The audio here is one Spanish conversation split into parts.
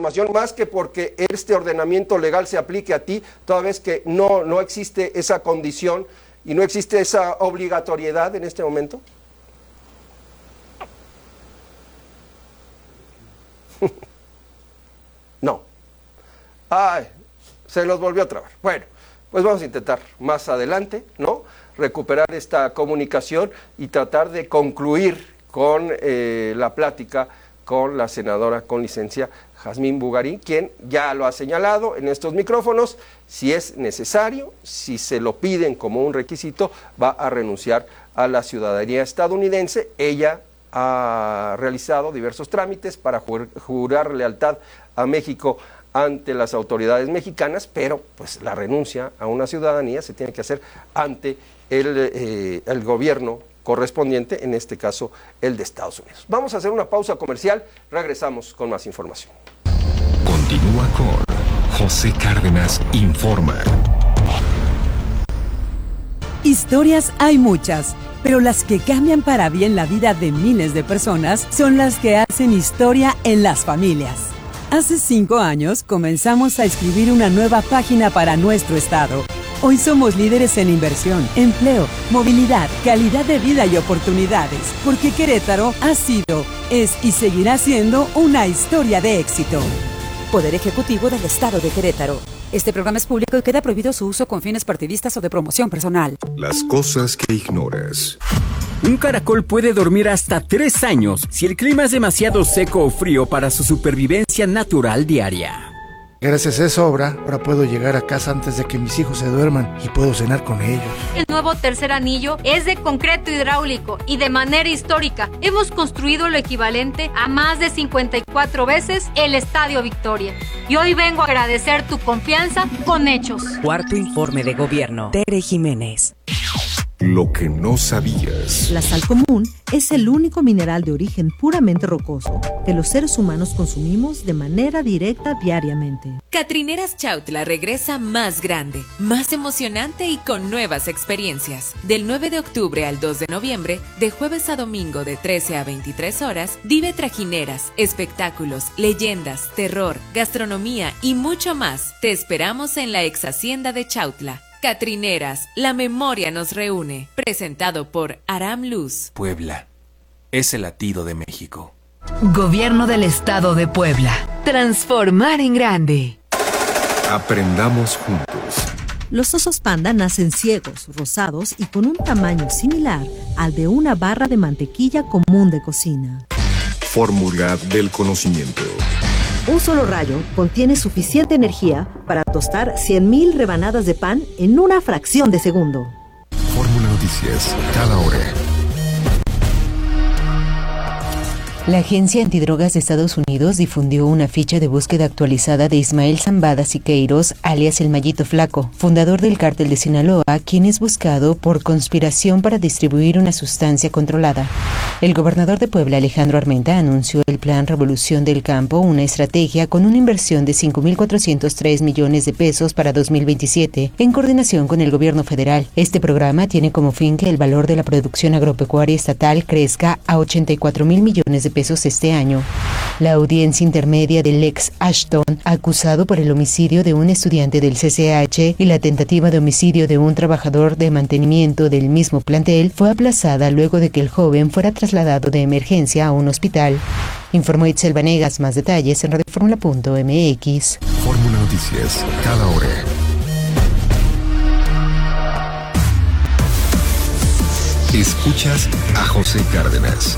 información, más que porque este ordenamiento legal se aplique a ti, toda vez que no existe esa condición y no existe esa obligatoriedad en este momento? No. Ay, se nos volvió a trabar. Bueno, pues vamos a intentar más adelante, ¿no?, recuperar esta comunicación y tratar de concluir con la plática con la senadora con licencia Jazmín Bugarín, quien ya lo ha señalado en estos micrófonos: si es necesario, si se lo piden como un requisito, va a renunciar a la ciudadanía estadounidense. Ella ha realizado diversos trámites para jurar lealtad a México ante las autoridades mexicanas, pero pues la renuncia a una ciudadanía se tiene que hacer ante el gobierno correspondiente, en este caso el de Estados Unidos. Vamos a hacer una pausa comercial, regresamos con más información. Continúa con José Cárdenas Informa. Historias hay muchas, pero las que cambian para bien la vida de miles de personas son las que hacen historia en las familias. Hace 5 años comenzamos a escribir una nueva página para nuestro estado. Hoy somos líderes en inversión, empleo, movilidad, calidad de vida y oportunidades, porque Querétaro ha sido, es y seguirá siendo una historia de éxito. Poder Ejecutivo del Estado de Querétaro. Este programa es público y queda prohibido su uso con fines partidistas o de promoción personal. Las cosas que ignoras. Un caracol puede dormir hasta 3 años si el clima es demasiado seco o frío para su supervivencia natural diaria. Gracias a esa obra, ahora puedo llegar a casa antes de que mis hijos se duerman y puedo cenar con ellos. El nuevo tercer anillo es de concreto hidráulico y de manera histórica hemos construido lo equivalente a más de 54 veces el Estadio Victoria. Y hoy vengo a agradecer tu confianza con hechos. Cuarto informe de gobierno. Tere Jiménez. Lo que no sabías. La sal común es el único mineral de origen puramente rocoso que los seres humanos consumimos de manera directa diariamente. Catrineras Chautla regresa más grande, más emocionante y con nuevas experiencias. Del 9 de octubre al 2 de noviembre, de jueves a domingo de 13 a 23 horas, vive trajineras, espectáculos, leyendas, terror, gastronomía y mucho más. Te esperamos en la ex hacienda de Chautla. Catrineras, la memoria nos reúne. Presentado por Aram Luz. Puebla es el latido de México. Gobierno del Estado de Puebla. Transformar en grande. Aprendamos juntos. Los osos panda nacen ciegos, rosados y con un tamaño similar al de una barra de mantequilla común de cocina. Fórmula del conocimiento. Un solo rayo contiene suficiente energía para tostar 100,000 rebanadas de pan en una fracción de segundo. Fórmula Noticias, cada hora. La Agencia Antidrogas de Estados Unidos difundió una ficha de búsqueda actualizada de Ismael Zambada Siqueiros, alias El Mallito Flaco, fundador del Cártel de Sinaloa, quien es buscado por conspiración para distribuir una sustancia controlada. El gobernador de Puebla, Alejandro Armenta, anunció el Plan Revolución del Campo, una estrategia con una inversión de 5,403 millones de pesos para 2027, en coordinación con el gobierno federal. Este programa tiene como fin que el valor de la producción agropecuaria estatal crezca a 84,000 millones de pesos este año. La audiencia intermedia del ex Ashton, acusado por el homicidio de un estudiante del CCH y la tentativa de homicidio de un trabajador de mantenimiento del mismo plantel, fue aplazada luego de que el joven fuera trasladado de emergencia a un hospital. Informó Itzel Vanegas. Más detalles en radioformula.mx. Fórmula Noticias, cada hora. Escuchas a José Cárdenas.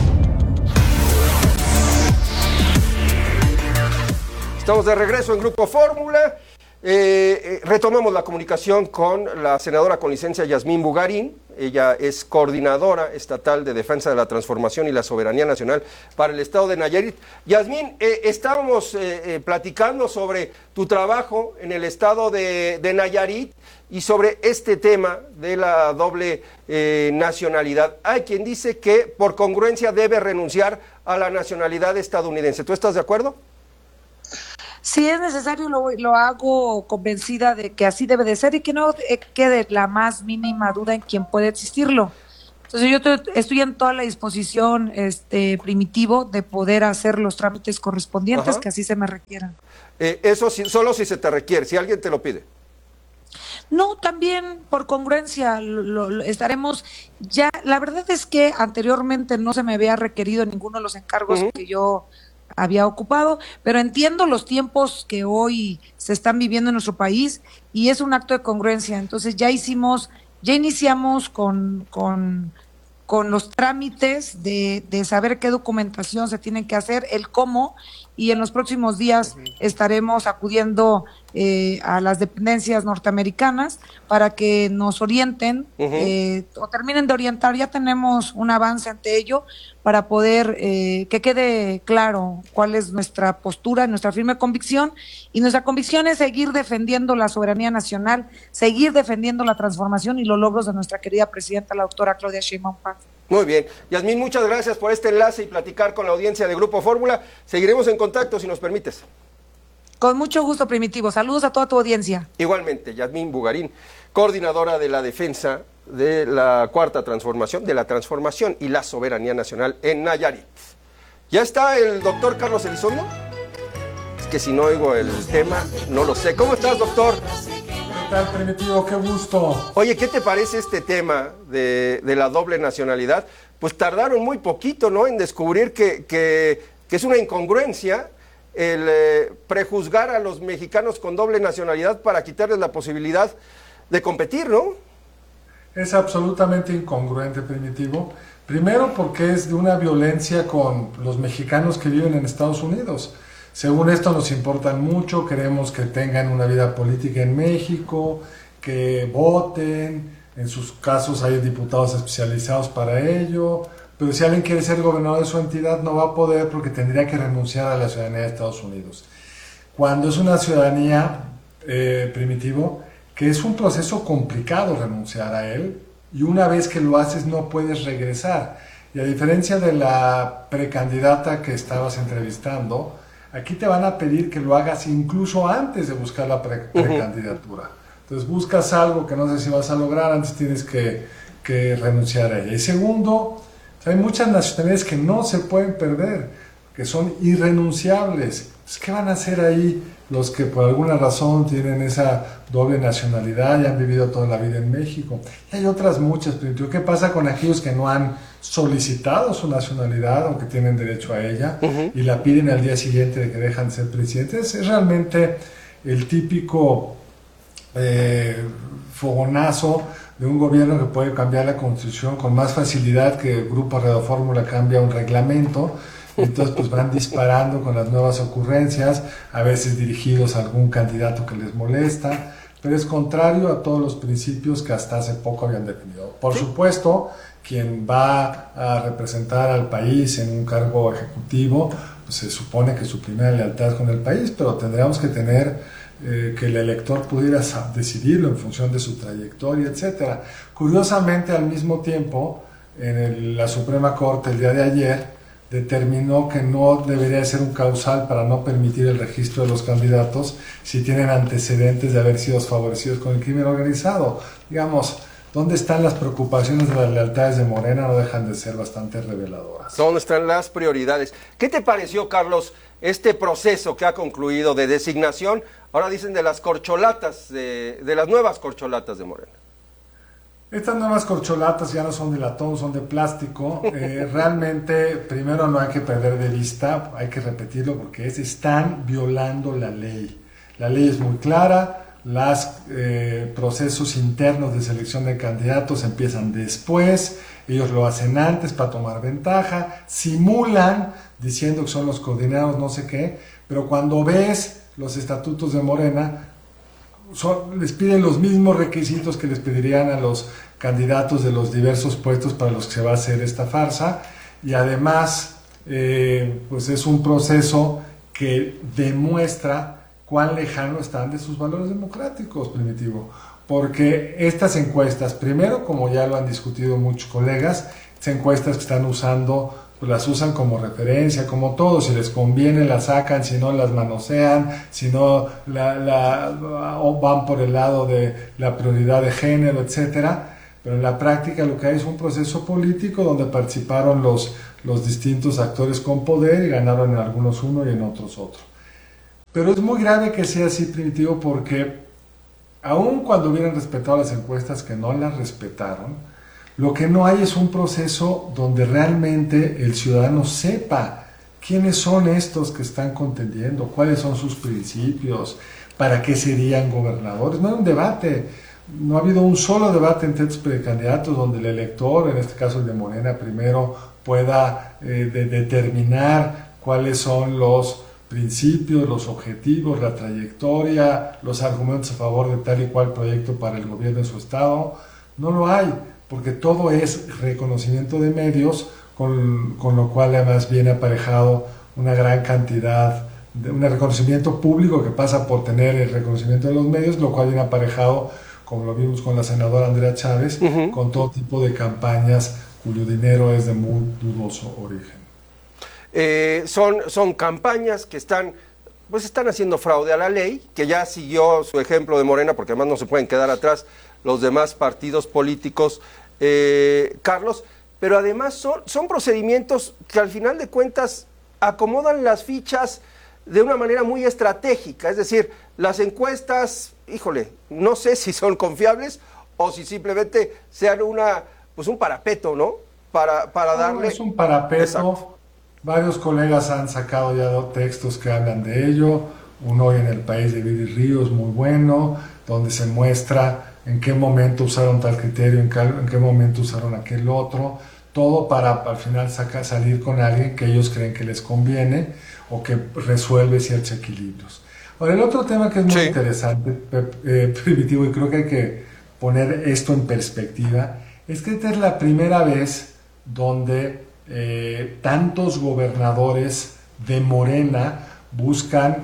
Estamos de regreso en Grupo Fórmula. Retomamos la comunicación con la senadora con licencia Jazmín Bugarín. Ella es coordinadora estatal de Defensa de la Transformación y la Soberanía Nacional para el Estado de Nayarit. Jazmín, estábamos platicando sobre tu trabajo en el Estado de Nayarit y sobre este tema de la doble nacionalidad. Hay quien dice que por congruencia debe renunciar a la nacionalidad estadounidense. ¿Tú estás de acuerdo? Si es necesario, lo hago convencida de que así debe de ser y que no quede la más mínima duda en quién puede existirlo. Entonces yo estoy en toda la disposición, Primitivo, de poder hacer los trámites correspondientes, Ajá. que así se me requieran. Eso sí, solo si se te requiere, si alguien te lo pide. No, también por congruencia lo estaremos ya. La verdad es que anteriormente no se me había requerido ninguno de los encargos que yo había ocupado, pero entiendo los tiempos que hoy se están viviendo en nuestro país y es un acto de congruencia. Entonces ya iniciamos con los trámites de saber qué documentación se tiene que hacer, el cómo, y en los próximos días estaremos acudiendo a las dependencias norteamericanas para que nos orienten o terminen de orientar. Ya tenemos un avance ante ello para poder que quede claro cuál es nuestra postura, nuestra firme convicción, y nuestra convicción es seguir defendiendo la soberanía nacional, seguir defendiendo la transformación y los logros de nuestra querida presidenta, la doctora Claudia Sheinbaum Pardo. Muy bien. Yasmín, muchas gracias por este enlace y platicar con la audiencia de Grupo Fórmula. Seguiremos en contacto si nos permites. Con mucho gusto, Primitivo. Saludos a toda tu audiencia. Igualmente, Yasmín Bugarín, coordinadora de la defensa de la Cuarta Transformación, de la transformación y la soberanía nacional en Nayarit. ¿Ya está el doctor Carlos Elizondo? Es que si no oigo el tema, no lo sé. ¿Cómo estás, doctor? ¿Qué tal, Primitivo? Qué gusto. Oye, ¿qué te parece este tema de la doble nacionalidad? Pues tardaron muy poquito, ¿no?, en descubrir que es una incongruencia el prejuzgar a los mexicanos con doble nacionalidad para quitarles la posibilidad de competir, ¿no? Es absolutamente incongruente, Primitivo. Primero porque es de una violencia con los mexicanos que viven en Estados Unidos. Según esto nos importan mucho, queremos que tengan una vida política en México, que voten, en sus casos hay diputados especializados para ello, pero si alguien quiere ser gobernador de su entidad no va a poder porque tendría que renunciar a la ciudadanía de Estados Unidos. Cuando es una ciudadanía, Primitivo, que es un proceso complicado renunciar a él, y una vez que lo haces no puedes regresar. Y a diferencia de la precandidata que estabas entrevistando, aquí te van a pedir que lo hagas incluso antes de buscar la precandidatura. Entonces buscas algo que no sé si vas a lograr, antes tienes que renunciar a ella. Y segundo, hay muchas nacionalidades que no se pueden perder, que son irrenunciables. Pues, ¿qué van a hacer ahí los que por alguna razón tienen esa doble nacionalidad y han vivido toda la vida en México? Y hay otras muchas. ¿Qué pasa con aquellos que no han solicitado su nacionalidad, aunque tienen derecho a ella, y la piden al día siguiente de que dejan de ser presidentes? Es realmente el típico fogonazo de un gobierno que puede cambiar la Constitución con más facilidad que el Grupo Radio Fórmula cambia un reglamento. Entonces pues van disparando con las nuevas ocurrencias, a veces dirigidos a algún candidato que les molesta, pero es contrario a todos los principios que hasta hace poco habían definido. Por supuesto, quien va a representar al país en un cargo ejecutivo, pues se supone que su primera lealtad es con el país, pero tendríamos que tener que el elector pudiera decidirlo en función de su trayectoria, etcétera. Curiosamente, al mismo tiempo, la Suprema Corte el día de ayer determinó que no debería ser un causal para no permitir el registro de los candidatos si tienen antecedentes de haber sido favorecidos con el crimen organizado. Digamos, ¿dónde están las preocupaciones de las lealtades de Morena? No dejan de ser bastante reveladoras. ¿Dónde están las prioridades? ¿Qué te pareció, Carlos, este proceso que ha concluido de designación, ahora dicen de las corcholatas, de las nuevas corcholatas de Morena? Estas nuevas corcholatas ya no son de latón, son de plástico. Realmente, primero no hay que perder de vista, hay que repetirlo porque están violando la ley. La ley es muy clara, los procesos internos de selección de candidatos empiezan después, ellos lo hacen antes para tomar ventaja, simulan diciendo que son los coordinados, no sé qué, pero cuando ves los estatutos de Morena, les piden los mismos requisitos que les pedirían a los candidatos de los diversos puestos para los que se va a hacer esta farsa, y además pues es un proceso que demuestra cuán lejano están de sus valores democráticos, Primitivo, porque estas encuestas, primero, como ya lo han discutido muchos colegas, estas encuestas que están usando, pues las usan como referencia, como todo, si les conviene las sacan, si no las manosean, si no van por el lado de la prioridad de género, etcétera. pero en la práctica lo que hay es un proceso político donde participaron los distintos actores con poder y ganaron en algunos uno y en otros otro. Pero es muy grave que sea así, Primitivo, porque aun cuando hubieran respetado las encuestas, que no las respetaron, lo que no hay es un proceso donde realmente el ciudadano sepa quiénes son estos que están contendiendo, cuáles son sus principios, para qué serían gobernadores. No hay un debate, no ha habido un solo debate entre estos precandidatos donde el elector, en este caso el de Morena primero, pueda determinar cuáles son los principios, los objetivos, la trayectoria, los argumentos a favor de tal y cual proyecto para el gobierno de su estado. No lo hay, porque todo es reconocimiento de medios, con lo cual además viene aparejado una gran cantidad de un reconocimiento público que pasa por tener el reconocimiento de los medios, lo cual viene aparejado, como lo vimos con la senadora Andrea Chávez, con todo tipo de campañas cuyo dinero es de muy dudoso origen. Son campañas que están haciendo fraude a la ley, que ya siguió su ejemplo de Morena, porque además no se pueden quedar atrás los demás partidos políticos, Carlos, pero además son procedimientos que al final de cuentas acomodan las fichas de una manera muy estratégica, es decir, las encuestas, híjole, no sé si son confiables o si simplemente sean un parapeto, ¿no? Para darle... Es un parapeto. Exacto. Varios colegas han sacado ya textos que hablan de ello, uno hoy en El País de Viri Ríos, muy bueno, donde se muestra en qué momento usaron tal criterio, en qué momento usaron aquel otro, todo para al final salir con alguien que ellos creen que les conviene o que resuelve ciertos equilibrios. Ahora, el otro tema que es muy interesante, Primitivo, y creo que hay que poner esto en perspectiva, es que esta es la primera vez donde tantos gobernadores de Morena buscan,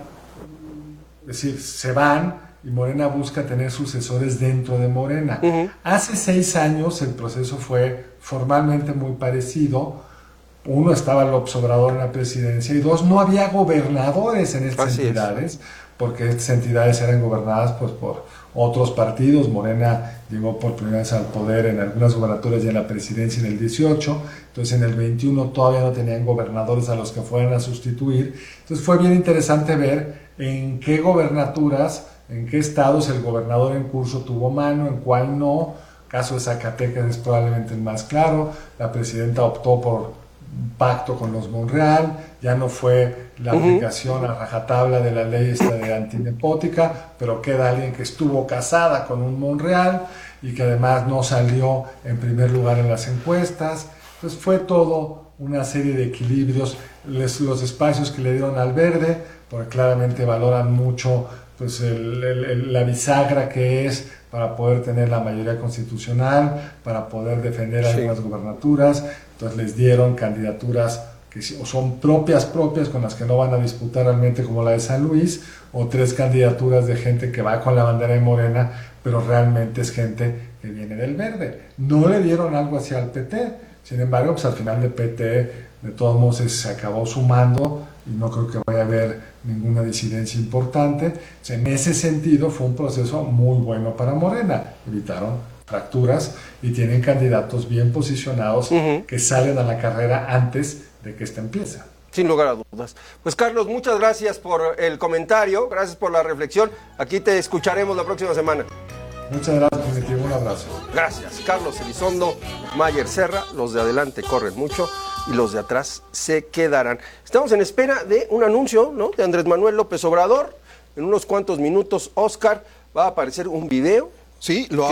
es decir, se van y Morena busca tener sucesores dentro de Morena. Hace 6 años el proceso fue formalmente muy parecido. 1, estaba López Obrador en la presidencia, y 2, no había gobernadores en estas entidades, porque estas entidades eran gobernadas pues por otros partidos. Morena llegó por primera vez al poder en algunas gubernaturas y en la presidencia en el 18, entonces en el 21 todavía no tenían gobernadores a los que fueran a sustituir. Entonces fue bien interesante ver en qué gobernaturas, en qué estados el gobernador en curso tuvo mano, en cuál no. El caso de Zacatecas es probablemente el más claro. La presidenta optó por un pacto con los Monreal, ya no fue la aplicación a rajatabla de la ley esta de antinepótica, pero queda alguien que estuvo casada con un Monreal y que además no salió en primer lugar en las encuestas. Entonces fue todo una serie de equilibrios, los espacios que le dieron al Verde, porque claramente valoran mucho pues la bisagra que es para poder tener la mayoría constitucional, para poder defender algunas gubernaturas. Entonces les dieron candidaturas que o son propias con las que no van a disputar realmente, como la de San Luis, o 3 candidaturas de gente que va con la bandera de Morena, pero realmente es gente que viene del Verde. No le dieron algo hacia el PT, sin embargo, pues al final de PT de todos modos se acabó sumando y no creo que vaya a haber ninguna disidencia importante. En ese sentido fue un proceso muy bueno para Morena, evitaron fracturas y tienen candidatos bien posicionados que salen a la carrera antes de que esta empiece. Sin lugar a dudas. Pues Carlos, muchas gracias por el comentario, gracias por la reflexión. Aquí te escucharemos la próxima semana. Muchas gracias, Primitivo, un abrazo. Gracias. Carlos Elizondo, Mayer Serra, los de adelante corren mucho y los de atrás se quedarán. Estamos en espera de un anuncio, ¿no?, de Andrés Manuel López Obrador. En unos cuantos minutos, Oscar, va a aparecer un video. Sí, lo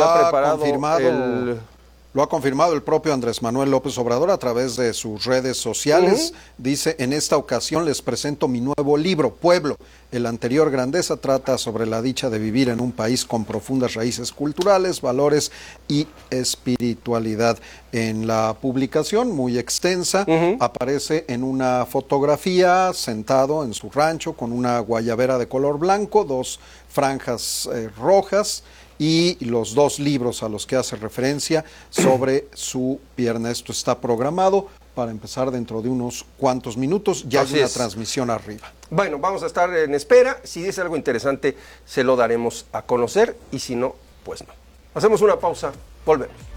ha confirmado el propio Andrés Manuel López Obrador a través de sus redes sociales. Dice: en esta ocasión les presento mi nuevo libro, Pueblo. El anterior, Grandeza, trata sobre la dicha de vivir en un país con profundas raíces culturales, valores y espiritualidad. En la publicación, muy extensa, aparece en una fotografía sentado en su rancho con una guayabera de color blanco, 2 franjas rojas, y los 2 libros a los que hace referencia sobre su pierna. Esto está programado para empezar dentro de unos cuantos minutos. Ya hay una transmisión arriba. Bueno, vamos a estar en espera. Si dice algo interesante, se lo daremos a conocer, y si no, pues no. Hacemos una pausa, volvemos.